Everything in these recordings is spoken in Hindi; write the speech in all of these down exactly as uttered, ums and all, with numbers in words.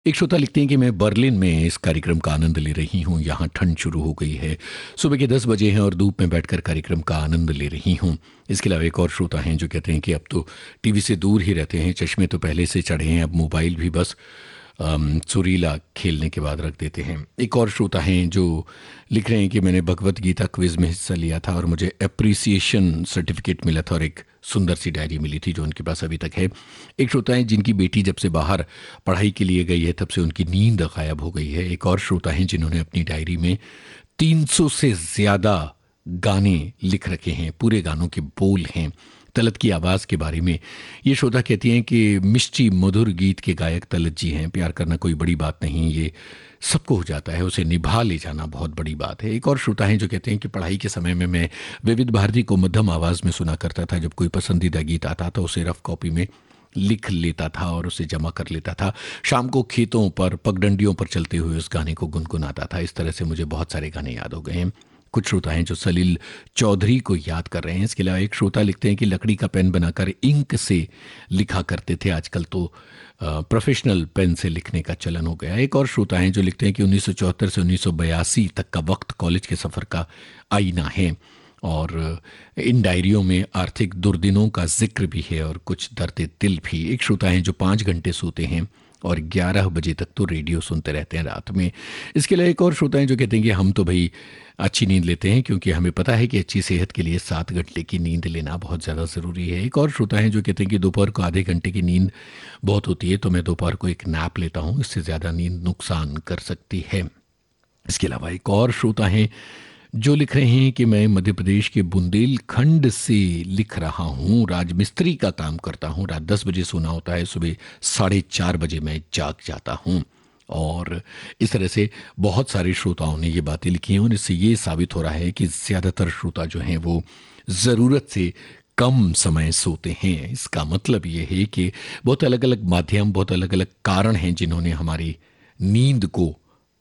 एक श्रोता लिखते हैं कि मैं बर्लिन में इस कार्यक्रम का आनंद ले रही हूँ। यहाँ ठंड शुरू हो गई है, सुबह के दस बजे हैं और धूप में बैठकर कार्यक्रम का आनंद ले रही हूँ। इसके अलावा एक और श्रोता हैं जो कहते हैं कि अब तो टीवी से दूर ही रहते हैं, चश्मे तो पहले से चढ़े हैं, अब मोबाइल भी बस अम, सुरीला खेलने के बाद रख देते हैं। एक और श्रोता हैं जो लिख रहे हैं कि मैंने भगवत गीता क्विज में हिस्सा लिया था और मुझे अप्रिसिएशन सर्टिफिकेट मिला था और एक सुंदर सी डायरी मिली थी जो उनके पास अभी तक है। एक श्रोता है जिनकी बेटी जब से बाहर पढ़ाई के लिए गई है तब से उनकी नींद गायब हो गई है। एक और श्रोता हैं जिन्होंने अपनी डायरी में तीन सौ से ज़्यादा गाने लिख रखे हैं, पूरे गानों के बोल हैं। तलत की आवाज़ के बारे में ये श्रोता कहती हैं कि मिष्टी मधुर गीत के गायक तलत जी हैं। प्यार करना कोई बड़ी बात नहीं, ये सबको हो जाता है, उसे निभा ले जाना बहुत बड़ी बात है। एक और श्रोता हैं जो कहते हैं कि पढ़ाई के समय में मैं विविध भारती को मध्यम आवाज़ में सुना करता था। जब कोई पसंदीदा गीत आता था उसे रफ कॉपी में लिख लेता था और उसे जमा कर लेता था। शाम को खेतों पर पगडंडियों पर चलते हुए उस गाने को गुनगुनाता था। इस तरह से मुझे बहुत सारे गाने याद हो गए हैं। कुछ श्रोता हैं जो सलील चौधरी को याद कर रहे हैं। इसके अलावा एक श्रोता लिखते हैं कि लकड़ी का पेन बनाकर इंक से लिखा करते थे, आजकल तो प्रोफेशनल पेन से लिखने का चलन हो गया। एक और श्रोता हैं जो लिखते हैं कि उन्नीस सौ चौहत्तर से उन्नीस सौ बयासी तक का वक्त कॉलेज के सफ़र का आईना है और इन डायरियों में आर्थिक दुर्दिनों का जिक्र भी है और कुछ दर्द दिल भी। एक श्रोता हैं जो पाँच घंटे सोते हैं और ग्यारह बजे तक तो रेडियो सुनते रहते हैं रात में। इसके लिए एक और श्रोता हैं जो कहते हैं कि हम तो भाई अच्छी नींद लेते हैं क्योंकि हमें पता है कि अच्छी सेहत के लिए सात घंटे की नींद लेना बहुत ज़्यादा ज़रूरी है। एक और श्रोता हैं जो कहते हैं कि दोपहर को आधे घंटे की नींद बहुत होती है, तो मैं दोपहर को एक नैप लेता हूँ, इससे ज़्यादा नींद नुकसान कर सकती है। इसके अलावा एक और श्रोता हैं जो लिख रहे हैं कि मैं मध्य प्रदेश के बुंदेलखंड से लिख रहा हूँ, राजमिस्त्री का काम करता हूँ, रात दस बजे सोना होता है, सुबह साढ़े चार बजे मैं जाग जाता हूँ। और इस तरह से बहुत सारे श्रोताओं ने ये बातें लिखी हैं और इससे ये साबित हो रहा है कि ज़्यादातर श्रोता जो हैं वो ज़रूरत से कम समय सोते हैं। इसका मतलब ये है कि बहुत अलग अलग माध्यम, बहुत अलग अलग कारण हैं जिन्होंने हमारी नींद को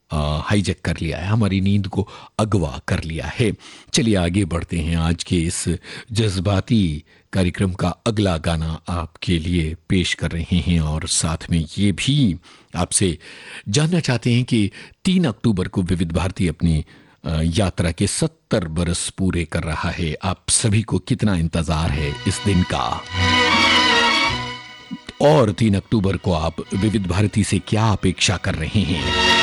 हाईजैक कर लिया है, हमारी नींद को अगवा कर लिया है। चलिए आगे बढ़ते हैं। आज के इस जज्बाती कार्यक्रम का अगला गाना आपके लिए पेश कर रहे हैं और साथ में ये भी आपसे जानना चाहते हैं कि तीन अक्टूबर को विविध भारती अपनी यात्रा के सत्तर बरस पूरे कर रहा है। आप सभी को कितना इंतजार है इस दिन का, और तीन अक्टूबर को आप विविध भारती से क्या अपेक्षा कर रहे हैं?